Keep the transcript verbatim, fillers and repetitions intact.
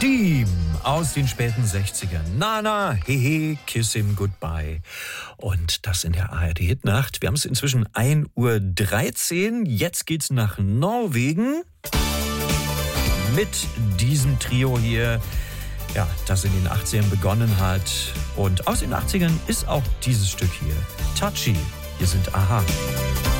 Steam aus den späten sechzigern. Nana, hehe, kiss him goodbye. Und das in der A R D-Hitnacht. Wir haben es inzwischen ein Uhr dreizehn. Jetzt geht's nach Norwegen mit diesem Trio hier, ja, das in den achtzigern begonnen hat. Und aus den achtzigern ist auch dieses Stück hier. Touchy. Hier sind Aha.